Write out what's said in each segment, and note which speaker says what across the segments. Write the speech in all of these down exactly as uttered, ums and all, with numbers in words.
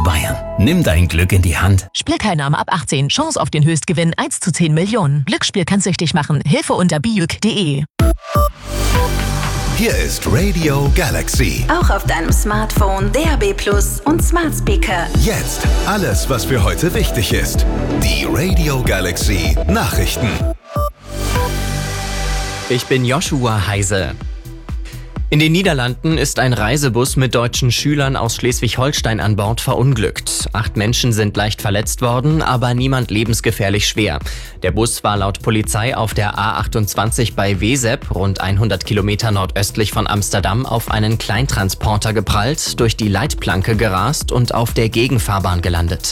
Speaker 1: Bayern. Nimm dein Glück in die Hand.
Speaker 2: Spielteilnahme ab achtzehn. Chance auf den Höchstgewinn eins zu zehn Millionen. Glücksspiel kann süchtig machen. Hilfe unter biuk punkt de.
Speaker 3: Hier ist Radio Galaxy.
Speaker 4: Auch auf deinem Smartphone, D A B Plus und Smart Speaker.
Speaker 3: Jetzt alles, was für heute wichtig ist. Die Radio Galaxy Nachrichten.
Speaker 5: Ich bin Joshua Heise. In den Niederlanden ist ein Reisebus mit deutschen Schülern aus Schleswig-Holstein an Bord verunglückt. Acht Menschen sind leicht verletzt worden, aber niemand lebensgefährlich schwer. Der Bus war laut Polizei auf der A achtundzwanzig bei Wezep, rund hundert Kilometer nordöstlich von Amsterdam, auf einen Kleintransporter geprallt, durch die Leitplanke gerast und auf der Gegenfahrbahn gelandet.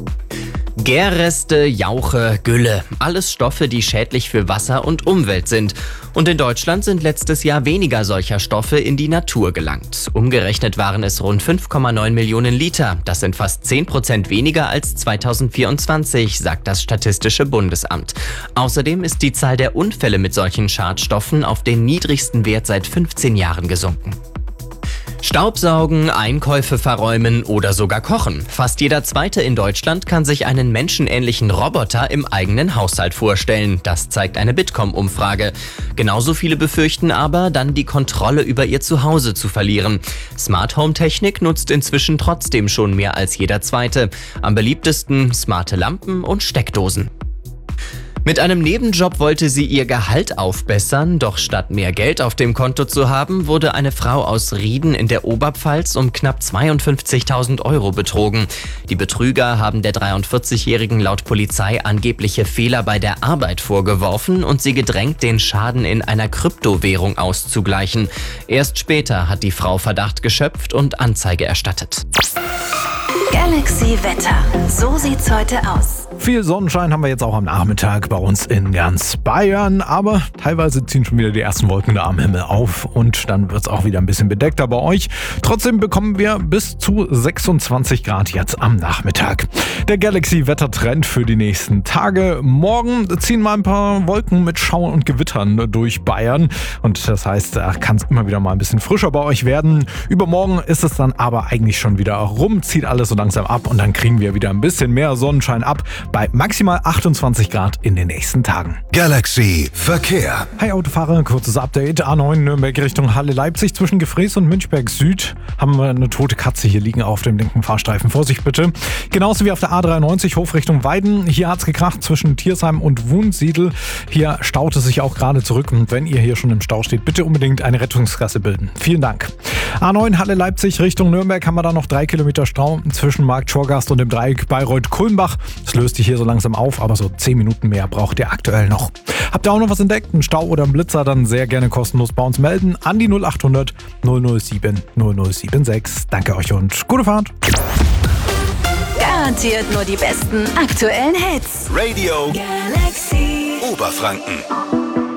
Speaker 5: Gärreste, Jauche, Gülle. Alles Stoffe, die schädlich für Wasser und Umwelt sind. Und in Deutschland sind letztes Jahr weniger solcher Stoffe in die Natur gelangt. Umgerechnet waren es rund fünf Komma neun Millionen Liter. Das sind fast zehn Prozent weniger als zweitausendvierundzwanzig, sagt das Statistische Bundesamt. Außerdem ist die Zahl der Unfälle mit solchen Schadstoffen auf den niedrigsten Wert seit fünfzehn Jahren gesunken. Staubsaugen, Einkäufe verräumen oder sogar kochen. Fast jeder Zweite in Deutschland kann sich einen menschenähnlichen Roboter im eigenen Haushalt vorstellen. Das zeigt eine Bitkom-Umfrage. Genauso viele befürchten aber, dann die Kontrolle über ihr Zuhause zu verlieren. Smart Home Technik nutzt inzwischen trotzdem schon mehr als jeder Zweite. Am beliebtesten smarte Lampen und Steckdosen. Mit einem Nebenjob wollte sie ihr Gehalt aufbessern, doch statt mehr Geld auf dem Konto zu haben, wurde eine Frau aus Rieden in der Oberpfalz um knapp zweiundfünfzigtausend Euro betrogen. Die Betrüger haben der dreiundvierzigjährigen laut Polizei angebliche Fehler bei der Arbeit vorgeworfen und sie gedrängt, den Schaden in einer Kryptowährung auszugleichen. Erst später hat die Frau Verdacht geschöpft und Anzeige erstattet.
Speaker 4: Galaxy Wetter. So sieht's heute aus.
Speaker 6: Viel Sonnenschein haben wir jetzt auch am Nachmittag bei uns in ganz Bayern, aber teilweise ziehen schon wieder die ersten Wolken da am Himmel auf und dann wird es auch wieder ein bisschen bedeckter bei euch. Trotzdem bekommen wir bis zu sechsundzwanzig Grad jetzt am Nachmittag. Der Galaxy-Wettertrend für die nächsten Tage. Morgen ziehen mal ein paar Wolken mit Schauern und Gewittern durch Bayern und das heißt, da kann es immer wieder mal ein bisschen frischer bei euch werden. Übermorgen ist es dann aber eigentlich schon wieder rum, zieht alles so langsam ab und dann kriegen wir wieder ein bisschen mehr Sonnenschein ab bei maximal achtundzwanzig Grad in den nächsten Tagen.
Speaker 3: Galaxy Verkehr.
Speaker 6: Hi Autofahrer, kurzes Update. A neun Nürnberg Richtung Halle Leipzig zwischen Gefrees und Münchberg Süd haben wir eine tote Katze hier liegen auf dem linken Fahrstreifen. Vorsicht bitte. Genauso wie auf der A dreiundneunzig Hof Richtung Weiden. Hier hat's gekracht zwischen Thiersheim und Wunsiedel. Hier staut es sich auch gerade zurück und wenn ihr hier schon im Stau steht, bitte unbedingt eine Rettungsgasse bilden. Vielen Dank. A neun Halle Leipzig Richtung Nürnberg haben wir da noch drei Kilometer Stau zwischen Markt Schorgast und dem Dreieck Bayreuth-Kulmbach. Es löst sich hier so langsam auf, aber so zehn Minuten mehr braucht ihr aktuell noch. Habt ihr auch noch was entdeckt, einen Stau oder einen Blitzer, dann sehr gerne kostenlos bei uns melden an die null achthundert null null sieben null null sieben sechs. Danke euch und gute Fahrt.
Speaker 4: Garantiert nur die besten aktuellen Hits.
Speaker 3: Radio
Speaker 4: Galaxy
Speaker 3: Oberfranken.